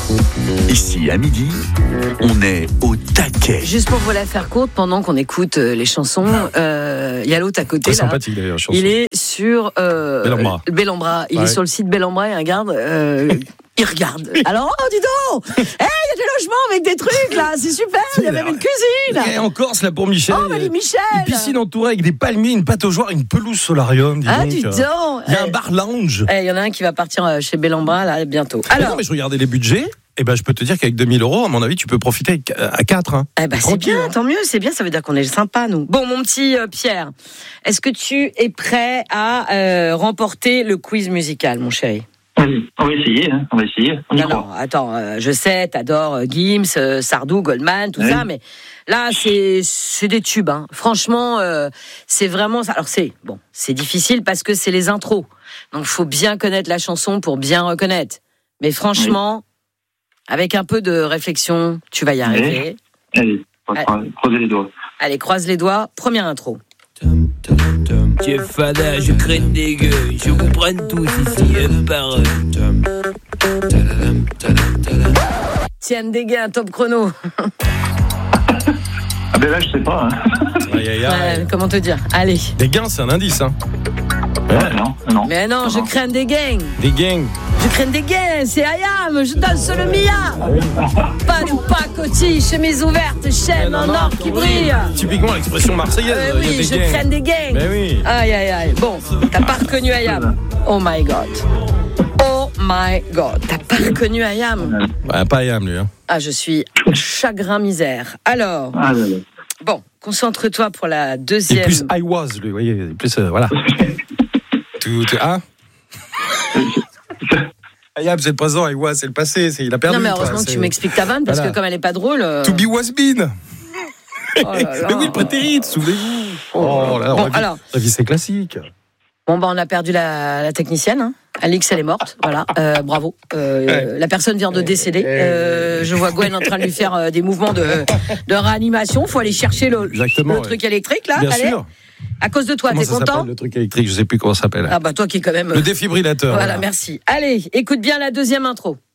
Ici, à midi, on est au taquet. Juste pour vous la faire courte, pendant qu'on écoute les chansons, il y a l'autre à côté. Très là. sympathique d'ailleurs, chanson. Il est sur Bellambra. Il est sur le site Bellambra et regarde. Il regarde. Alors, dis donc, il y a des logements avec des trucs là, c'est super. Il y a même une cuisine. Et en Corse, là, pour Michel. Oh, dit Michel. Une piscine entourée avec des palmiers, une pataugeoire, une pelouse solarium. Dis donc. Il y a un bar lounge. Il y en a un qui va partir chez Bellambra là bientôt. Alors, mais je regardais les budgets. Et je peux te dire qu'avec 2000 €, à mon avis, tu peux profiter à 4. Hein. C'est bien, tant mieux, c'est bien, ça veut dire qu'on est sympa, nous. Bon, mon petit Pierre, est-ce que tu es prêt à remporter le quiz musical, mon chéri ? Allez, on va essayer. Non, attends, je sais, t'adores Gims, Sardou, Goldman, tout ça, mais là, c'est des tubes. Hein. Franchement, c'est vraiment ça. Alors, c'est difficile parce que c'est les intros. Donc, il faut bien connaître la chanson pour bien reconnaître. Mais franchement... Avec un peu de réflexion, tu vas y arriver. Allez, croisez les doigts. Allez, croise les doigts. Première intro. Chef Fada, je craigne des gueules. Je vous prenne tous ici, par Tiens, des gars, un top chrono. Ah ben là, je sais pas. Hein. Comment te dire ? Allez. Des gains, c'est un indice. Hein. Non. Mais non, je crains des gangs. Des gangs. Je crains des gangs, c'est Ayam, je danse le Mia. Pas de pacotille, chemise ouverte, chaîne en or qui brille. Typiquement l'expression marseillaise. Oui, je crains des gangs. Mais oui. Aïe. Bon, t'as pas reconnu Ayam. Oh my God, t'as pas reconnu Ayam. Pas Ayam, lui. Hein. Ah, je suis chagrin misère. Alors, bon, concentre-toi pour la deuxième. Et plus I was, lui, vous voyez, plus, voilà. Hein Ayam, c'est le présent, I was, c'est le passé, il a perdu. Non, mais heureusement que tu m'expliques ta vanne, parce que comme elle est pas drôle... To be was been. Oh là là. Mais oui, le prétérit, souvenez-vous. Alors, la vie, c'est classique. Bon, on a perdu la technicienne. Hein. Alix, elle est morte. Voilà, bravo. La personne vient de décéder. Je vois Gwen en train de lui faire des mouvements de réanimation. Faut aller chercher le truc électrique, là. Bien Allez. sûr. À cause de toi, comment t'es content ? Le truc électrique, je sais plus comment ça s'appelle. Ah toi qui est quand même... Le défibrillateur. Voilà, merci. Allez, écoute bien la deuxième intro.